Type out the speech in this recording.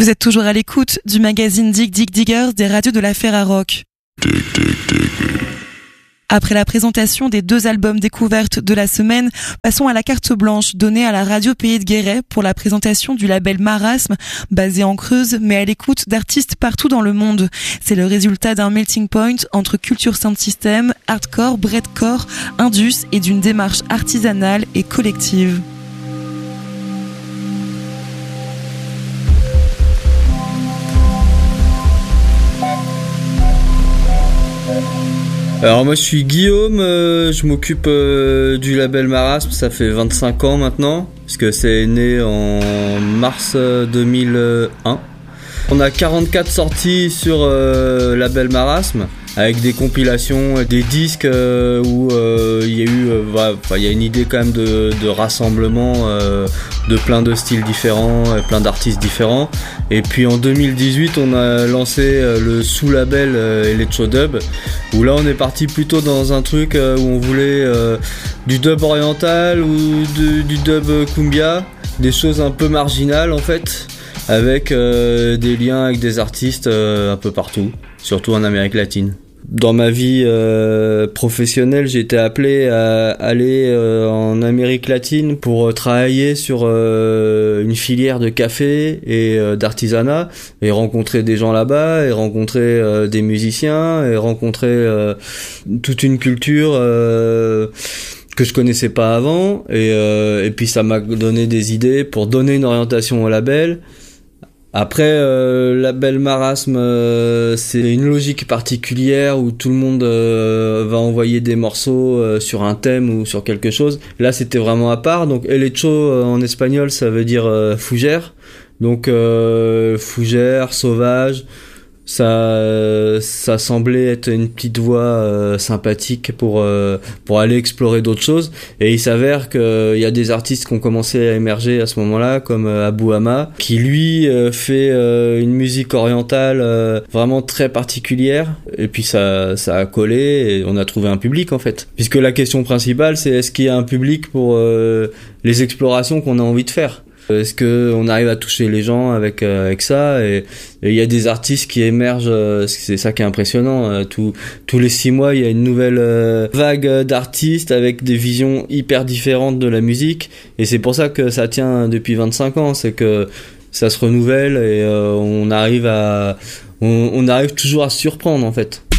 Vous êtes toujours à l'écoute du magazine Dig Dig Diggers des radios de la Ferrarock. Après la présentation des 2 albums découvertes de la semaine, passons à la carte blanche donnée à la radio Pays de Guéret pour la présentation du label Marasme, basé en Creuse, mais à l'écoute d'artistes partout dans le monde. C'est le résultat d'un melting point entre culture sound system, hardcore, breadcore, indus et d'une démarche artisanale et collective. Alors moi je suis Guillaume, je m'occupe du label Marasme, ça fait 25 ans maintenant, puisque c'est né en mars 2001. On a 44 sorties sur label Marasme, avec des compilations, des disques où il y a eu, il y a une idée quand même de rassemblement de plein de styles différents, plein d'artistes différents. Et puis en 2018, on a lancé le sous-label Electro Dub, où là on est parti plutôt dans un truc où on voulait du dub oriental ou du dub cumbia, des choses un peu marginales en fait, avec des liens avec des artistes un peu partout, surtout en Amérique latine. Dans ma vie professionnelle, j'ai été appelé à aller en Amérique latine pour travailler sur une filière de café et d'artisanat, et rencontrer des gens là-bas, et rencontrer des musiciens, et rencontrer toute une culture que je connaissais pas avant, et puis ça m'a donné des idées pour donner une orientation au label. Après, label Marasme, c'est une logique particulière où tout le monde va envoyer des morceaux sur un thème ou sur quelque chose. Là, c'était vraiment à part. Donc, Electro en espagnol, ça veut dire fougère. Donc, fougère, sauvage. Ça semblait être une petite voie sympathique pour aller explorer d'autres choses, et il s'avère qu'il y a des artistes qui ont commencé à émerger à ce moment-là, comme Abou Hama, qui lui fait une musique orientale vraiment très particulière, et puis ça a collé et on a trouvé un public en fait, puisque la question principale c'est est-ce qu'il y a un public pour les explorations qu'on a envie de faire. Est-ce qu'on arrive à toucher les gens avec ça, et il y a des artistes qui émergent, c'est ça qui est impressionnant, tous les 6 mois il y a une nouvelle vague d'artistes avec des visions hyper différentes de la musique, et c'est pour ça que ça tient depuis 25 ans, c'est que ça se renouvelle, et on arrive toujours à se surprendre en fait.